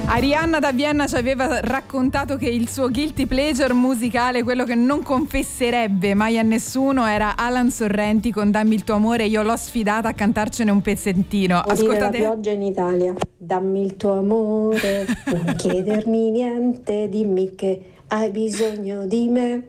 Arianna da Vienna ci aveva raccontato che il suo guilty pleasure musicale, quello che non confesserebbe mai a nessuno, era Alan Sorrenti con Dammi il tuo amore. Io l'ho sfidata a cantarcene un pezzettino. Ascoltate. La pioggia in Italia, dammi il tuo amore, non chiedermi niente, dimmi che hai bisogno di me.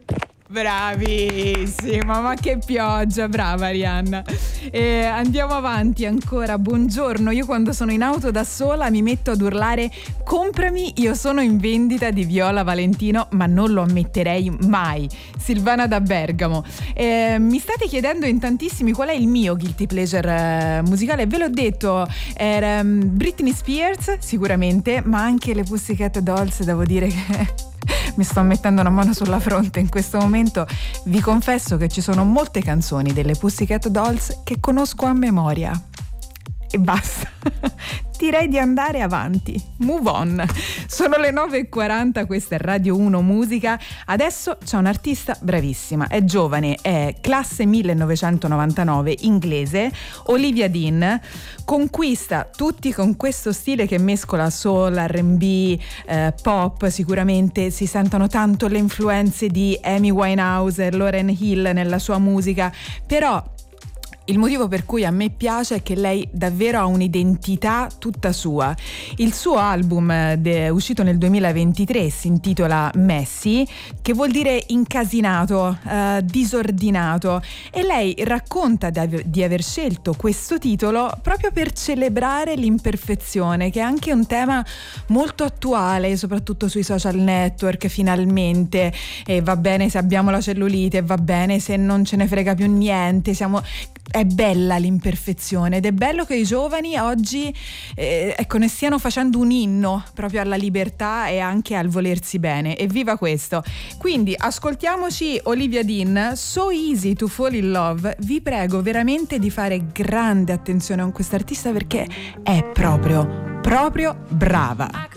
Bravissima, ma che pioggia, brava Arianna. Andiamo avanti ancora. Buongiorno, io quando sono in auto da sola mi metto ad urlare comprami, io sono in vendita di Viola Valentino, ma non lo ammetterei mai. Silvana da Bergamo. Mi state chiedendo in tantissimi qual è il mio guilty pleasure musicale. Ve l'ho detto, era Britney Spears sicuramente, ma anche le Pussycat Dolls. Devo dire che mi sto mettendo una mano sulla fronte in questo momento. Vi confesso che ci sono molte canzoni delle Pussycat Dolls che conosco a memoria. E basta. Direi di andare avanti. Move on. Sono le 9:40, questa è Radio 1 Musica. Adesso c'è un'artista bravissima, è giovane, è classe 1999, inglese, Olivia Dean. Conquista tutti con questo stile che mescola soul, R&B, pop. Sicuramente si sentono tanto le influenze di Amy Winehouse e Lauryn Hill nella sua musica, però il motivo per cui a me piace è che lei davvero ha un'identità tutta sua. Il suo album uscito nel 2023 si intitola Messy, che vuol dire incasinato, disordinato, e lei racconta di aver scelto questo titolo proprio per celebrare l'imperfezione, che è anche un tema molto attuale, soprattutto sui social network finalmente. E va bene se abbiamo la cellulite, va bene se non ce ne frega più niente, è bella l'imperfezione ed è bello che i giovani oggi ne stiano facendo un inno proprio alla libertà e anche al volersi bene. Evviva questo! Quindi ascoltiamoci Olivia Dean, So Easy to Fall in Love. Vi prego veramente di fare grande attenzione a quest'artista perché è proprio brava.